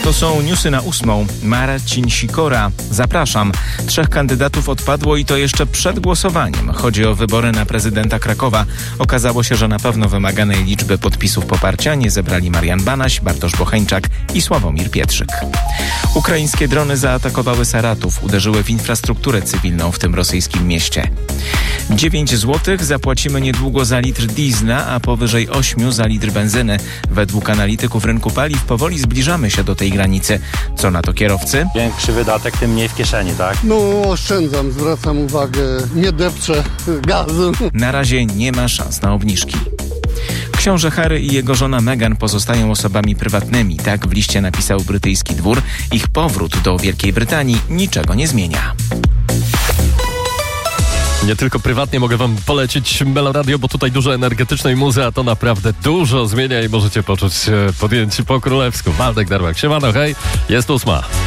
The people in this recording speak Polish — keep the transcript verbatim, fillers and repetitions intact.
To są newsy na ósmą. Marcin Sikora. Zapraszam. Trzech kandydatów odpadło i to jeszcze przed głosowaniem. Chodzi o wybory na prezydenta Krakowa. Okazało się, że na pewno wymaganej liczby podpisów poparcia nie zebrali Marian Banaś, Bartosz Bocheńczak i Sławomir Pietrzyk. Ukraińskie drony zaatakowały Saratów, uderzyły w infrastrukturę cywilną w tym rosyjskim mieście. dziewięć złotych zapłacimy niedługo za litr diesla, a powyżej ośmiu za litr benzyny. Według analityków rynku paliw powoli zbliżamy się do tej granicy. Co na to kierowcy? Większy wydatek, tym mniej w kieszeni, tak? No oszczędzam, zwracam uwagę, nie depczę gazu. Na razie nie ma szans na obniżki. Książę Harry i jego żona Meghan pozostają osobami prywatnymi, tak w liście napisał brytyjski dwór. Ich powrót do Wielkiej Brytanii niczego nie zmienia. Nie tylko prywatnie mogę wam polecić Meloradio, bo tutaj dużo energetycznej muzy, a to naprawdę dużo zmienia i możecie poczuć się podjęci po królewsku. Waldek Darłak, siemano, hej, jest ósma.